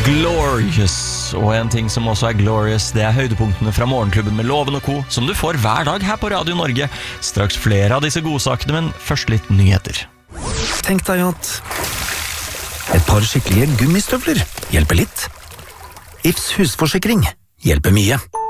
Glorious. Og en ting som også glorious, det høydepunktene fra Morgenklubben med Loven og Co, som du får hver dag her på Radio Norge. Straks flere av disse godsakene, men først litt nyheter. Tenk deg at et par skikkelige gummistøvler hjelper litt. Ifs husforsikring hjelper mye.